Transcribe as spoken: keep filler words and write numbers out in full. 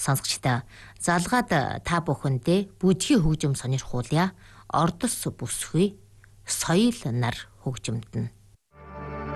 Сонсогчдоо залгаад та бүхэндээ бүдгийн хөгжим сонирхуулъя. Ордос бүсгүй соёл нар хөгжимтэн.